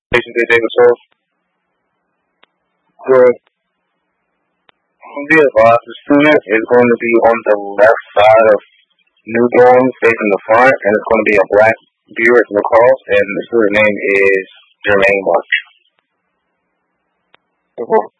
Jason J. Davis Rose. Good. Be advised, the student is going to be on the left side of New Dawn, facing the front, and it's going to be a black Buick LaCrosse, and the student name is Jermaine March.